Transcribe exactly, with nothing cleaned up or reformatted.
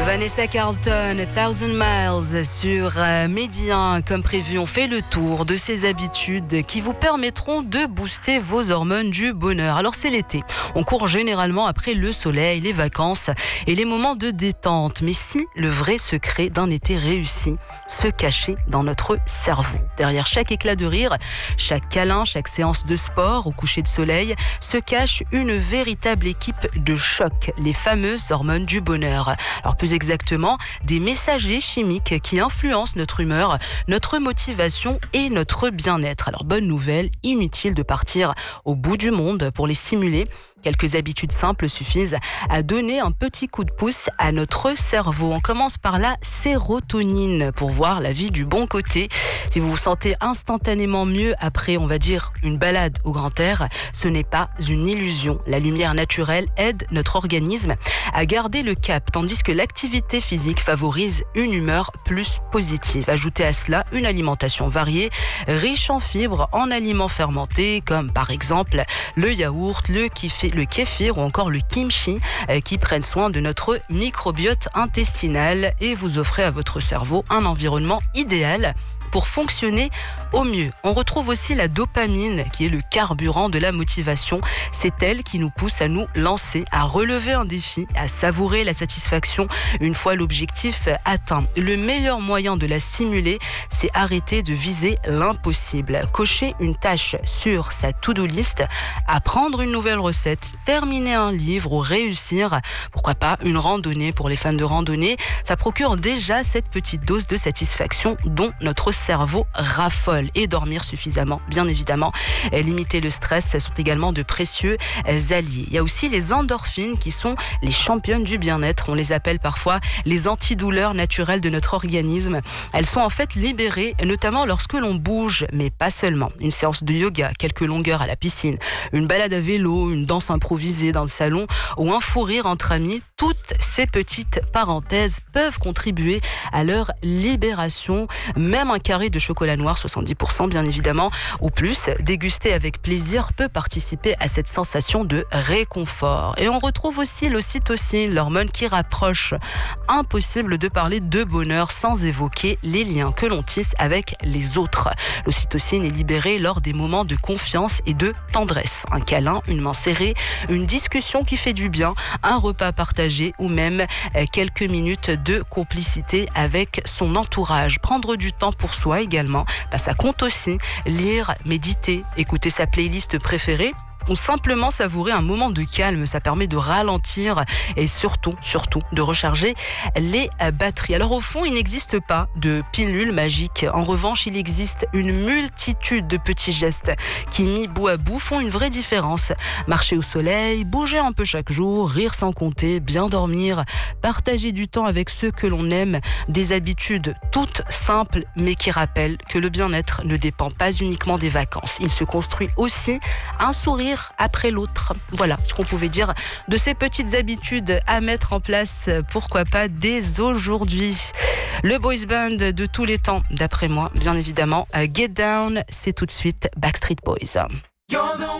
Vanessa Carlton, Thousand Miles sur euh, Midi un. Comme prévu, on fait le tour de ces habitudes qui vous permettront de booster vos hormones du bonheur. Alors c'est l'été, on court généralement après le soleil, les vacances et les moments de détente. Mais si le vrai secret d'un été réussi se cachait dans notre cerveau, derrière chaque éclat de rire, chaque câlin, chaque séance de sport au coucher de soleil, se cache une véritable équipe de choc, les fameuses hormones du bonheur. Alors plus exactement, des messagers chimiques qui influencent notre humeur, notre motivation et notre bien-être. Alors bonne nouvelle, inutile de partir au bout du monde pour les stimuler. Quelques habitudes simples suffisent à donner un petit coup de pouce à notre cerveau. On commence par la sérotonine pour voir la vie du bon côté. Si vous vous sentez instantanément mieux après, on va dire, une balade au grand air, ce n'est pas une illusion. La lumière naturelle aide notre organisme à garder le cap, tandis que l'activité physique favorise une humeur plus positive. Ajoutez à cela une alimentation variée, riche en fibres, en aliments fermentés, comme par exemple le yaourt, le kéfir, le kéfir ou encore le kimchi, euh, qui prennent soin de notre microbiote intestinal et vous offrez à votre cerveau un environnement idéal pour fonctionner au mieux. On retrouve aussi la dopamine qui est le carburant de la motivation. C'est elle qui nous pousse à nous lancer, à relever un défi, à savourer la satisfaction une fois l'objectif atteint. Le meilleur moyen de la stimuler, c'est arrêter de viser l'impossible. Cocher une tâche sur sa to-do list, apprendre une nouvelle recette, terminer un livre ou réussir, pourquoi pas une randonnée pour les fans de randonnée. Ça procure déjà cette petite dose de satisfaction dont notre cerveau raffole. Et dormir suffisamment, bien évidemment. Limiter le stress sont également de précieux alliés. Il y a aussi les endorphines qui sont les championnes du bien-être. On les appelle parfois les antidouleurs naturelles de notre organisme. Elles sont en fait libérées, notamment lorsque l'on bouge, mais pas seulement. Une séance de yoga, quelques longueurs à la piscine, une balade à vélo, une danse improvisée dans le salon ou un fou rire entre amis. Toutes ces petites parenthèses peuvent contribuer à leur libération. Même un carré de chocolat noir, soixante-dix pour cent bien évidemment, ou plus, dégusté avec plaisir, peut participer à cette sensation de réconfort. Et on retrouve aussi l'ocytocine, l'hormone qui rapproche. Impossible de parler de bonheur sans évoquer les liens que l'on tisse avec les autres. L'ocytocine est libérée lors des moments de confiance et de tendresse. Un câlin, une main serrée, une discussion qui fait du bien, un repas partagé ou même quelques minutes de complicité avec son entourage. Prendre du temps pour soi également, bah ça compte aussi. Lire, méditer, écouter sa playlist préférée ou simplement savourer un moment de calme, ça permet de ralentir et surtout, surtout, de recharger les batteries. Alors au fond, il n'existe pas de pilule magique. En revanche, il existe une multitude de petits gestes qui, mis bout à bout, font une vraie différence. Marcher au soleil, bouger un peu chaque jour, rire sans compter, bien dormir, partager du temps avec ceux que l'on aime, des habitudes toutes simples mais qui rappellent que le bien-être ne dépend pas uniquement des vacances. Il se construit aussi un sourire après l'autre. Voilà ce qu'on pouvait dire de ces petites habitudes à mettre en place, pourquoi pas dès aujourd'hui. Le boys band de tous les temps, d'après moi, bien évidemment. Get Down, c'est tout de suite Backstreet Boys.